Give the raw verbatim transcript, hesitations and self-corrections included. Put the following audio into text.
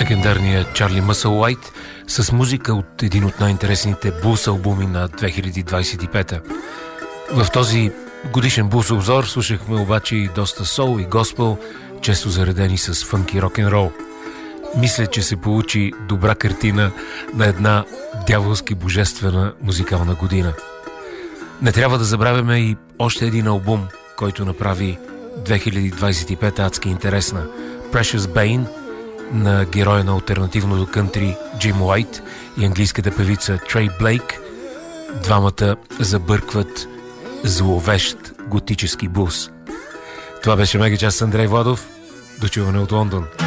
легендарния Чарли Мъсълуайт с музика от един от най-интересните блус албуми на две хиляди двадесет и пета. В този годишен блус обзор слушахме обаче и доста сол и госпел, често заредени с фънки рок-н-рол. Мисля, че се получи добра картина на една дяволски божествена музикална година. Не трябва да забравяме и още един албум, който направи две хиляди двадесет и пета адски интересна. Precious Bane на героя на алтернативното кънтри Джим Уайт и английската певица Трей Блейк. Двамата забъркват зловещ готически блус. Това беше Мегачас с Андрей Владов. До чуване от Лондон.